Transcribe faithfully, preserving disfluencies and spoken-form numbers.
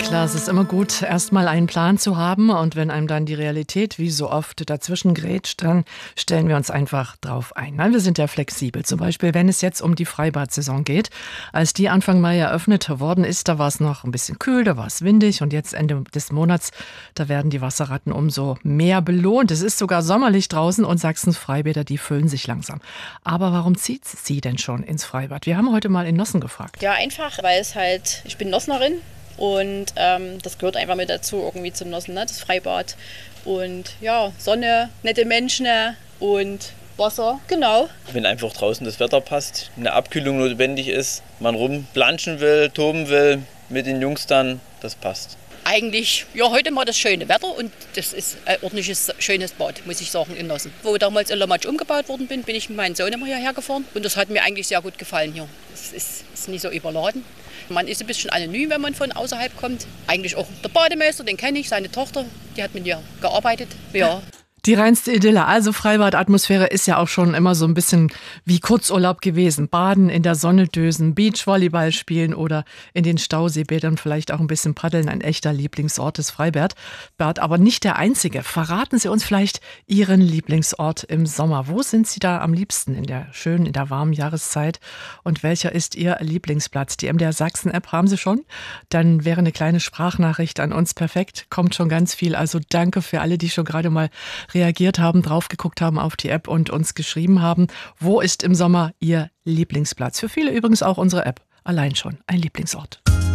Klar, es ist immer gut, erstmal einen Plan zu haben, und wenn einem dann die Realität wie so oft dazwischen grätscht, dann stellen wir uns einfach drauf ein. Nein, wir sind ja flexibel. Zum Beispiel, wenn es jetzt um die Freibad-Saison geht. Als die Anfang Mai eröffnet worden ist, da war es noch ein bisschen kühl, da war es windig, und jetzt Ende des Monats, da werden die Wasserratten umso mehr belohnt. Es ist sogar sommerlich draußen, und Sachsens Freibäder, die füllen sich langsam. Aber warum zieht sie denn schon ins Freibad? Wir haben heute mal in Nossen gefragt. Ja, einfach, weil es halt, ich bin Nossnerin. Und ähm, das gehört einfach mit dazu, irgendwie zum Nossen, ne? Das Freibad. Und ja, Sonne, nette Menschen und Wasser, genau. Wenn einfach draußen das Wetter passt, eine Abkühlung notwendig ist, man rumplanschen will, toben will, mit den Jungs dann, das passt. Eigentlich, ja, heute mal das schöne Wetter, und das ist ein ordentliches, schönes Bad, muss ich sagen, in Nossen. Wo damals in Lomatsch umgebaut worden bin, bin ich mit meinem Sohn immer hierher gefahren, und das hat mir eigentlich sehr gut gefallen hier. Es ist, ist nicht so überladen. Man ist ein bisschen anonym, wenn man von außerhalb kommt. Eigentlich auch der Bademeister, den kenne ich, seine Tochter, die hat mit mir gearbeitet. Ja. Die reinste Idylle. Also Freibad-Atmosphäre ist ja auch schon immer so ein bisschen wie Kurzurlaub gewesen. Baden, in der Sonne dösen, Beachvolleyball spielen oder in den Stauseebädern vielleicht auch ein bisschen paddeln. Ein echter Lieblingsort des Freibad. Aber nicht der einzige. Verraten Sie uns vielleicht Ihren Lieblingsort im Sommer. Wo sind Sie da am liebsten in der schönen, in der warmen Jahreszeit? Und welcher ist Ihr Lieblingsplatz? Die M D R Sachsen-App haben Sie schon? Dann wäre eine kleine Sprachnachricht an uns perfekt. Kommt schon ganz viel. Also danke für alle, die schon gerade mal reagiert haben, drauf geguckt haben auf die App und uns geschrieben haben. Wo ist im Sommer Ihr Lieblingsplatz? Für viele übrigens auch unsere App. Allein schon ein Lieblingsort.